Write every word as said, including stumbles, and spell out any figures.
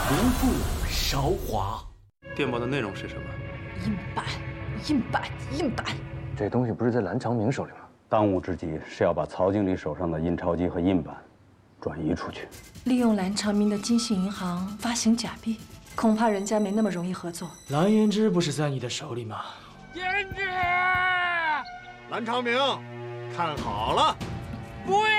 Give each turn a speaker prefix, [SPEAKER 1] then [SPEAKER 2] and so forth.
[SPEAKER 1] 无故韶华。
[SPEAKER 2] 电报的内容是什么？
[SPEAKER 3] 印版，印版，印版。
[SPEAKER 4] 这东西不是在蓝长明手里吗？
[SPEAKER 5] 当务之急是要把曹经理手上的印钞机和印版转移出去。
[SPEAKER 3] 利用蓝长明的金信银行发行假币，恐怕人家没那么容易合作。
[SPEAKER 1] 蓝胭脂不是在你的手里吗？
[SPEAKER 6] 胭脂，蓝长明，看好了，不要。